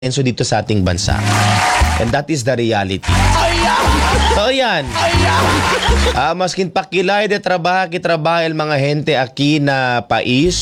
asenso dito sa ating bansa. And that is the reality. So yan. Maskin pakilay de trabaho, kitrabaho el mga gente aquí na pais.